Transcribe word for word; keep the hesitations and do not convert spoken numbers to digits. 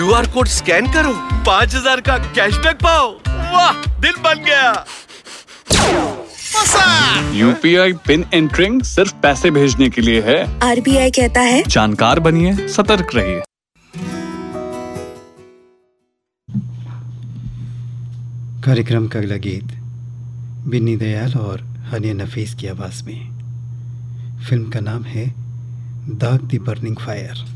QR code scan करो, पाँच हजार का कैशबैक पाओ। वाह, दिल बन गया। यूपीआई पिन एंटरिंग सिर्फ पैसे भेजने के लिए है। आरबीआई कहता है जानकार बनिए, सतर्क रहिए। कार्यक्रम का अगला गीत बिन्नी दयाल और हानिया नफीस की आवाज़ में। फिल्म का नाम है दाग दी बर्निंग फायर।